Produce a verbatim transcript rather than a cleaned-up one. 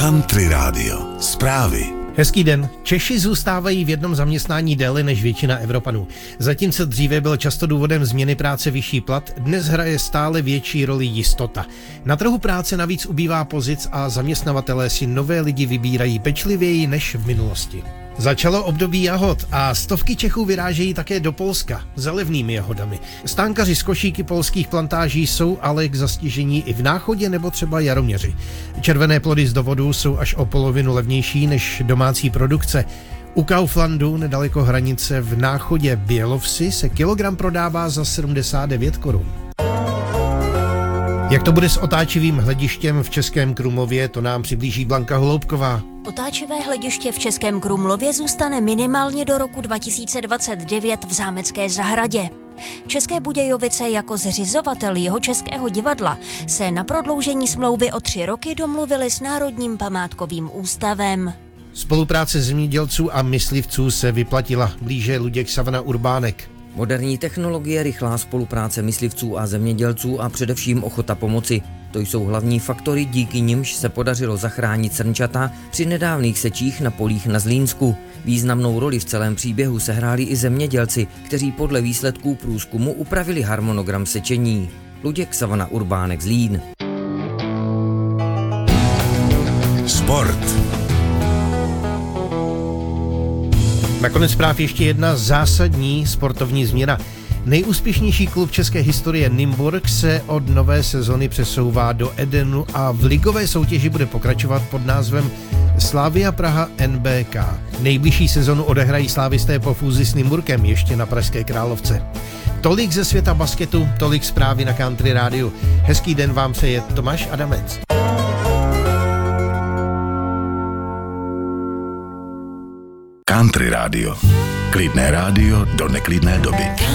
Country Radio. Zprávy. Hezký den. Češi zůstávají v jednom zaměstnání déle než většina Evropanů. Zatímco dříve byl často důvodem změny práce vyšší plat, dnes hraje stále větší roli jistota. Na trhu práce navíc ubývá pozic a zaměstnavatelé si nové lidi vybírají pečlivěji než v minulosti. Začalo období jahod a stovky Čechů vyrážejí také do Polska za levnými jahodami. Stánkaři z košíky polských plantáží jsou ale k zastižení i v Náchodě nebo třeba Jaroměři. Červené plody z dovodu jsou až o polovinu levnější než domácí produkce. U Kauflandu nedaleko hranice v Náchodě Bělovsi se kilogram prodává za sedmdesát devět korun. Jak to bude s otáčivým hledištěm v Českém Krumlově, to nám přiblíží Blanka Holoubková. Otáčivé hlediště v Českém Krumlově zůstane minimálně do roku dva tisíce dvacet devět v Zámecké zahradě. České Budějovice jako zřizovatel Jihočeského divadla se na prodloužení smlouvy o tři roky domluvili s Národním památkovým ústavem. Spolupráce zemědělců a myslivců se vyplatila, blíže Luděk Savana Urbánek. Moderní technologie, rychlá spolupráce myslivců a zemědělců a především ochota pomoci. To jsou hlavní faktory, díky nimž se podařilo zachránit srnčata při nedávných sečích na polích na Zlínsku. Významnou roli v celém příběhu sehráli i zemědělci, kteří podle výsledků průzkumu upravili harmonogram sečení. Luděk Savana Urbánek, Zlín. Sport. Nakonec zpráv ještě jedna zásadní sportovní změna. Nejúspěšnější klub české historie Nymburk se od nové sezony přesouvá do Edenu a v ligové soutěži bude pokračovat pod názvem Slavia Praha N B K. Nejbližší sezonu odehrají slávisté po fúzi s Nymburkem ještě na Pražské Královce. Tolik ze světa basketu, tolik zprávy na Country Rádiu. Hezký den vám přeje Tomáš Adamec. Country Radio. Klidné rádio do neklidné doby.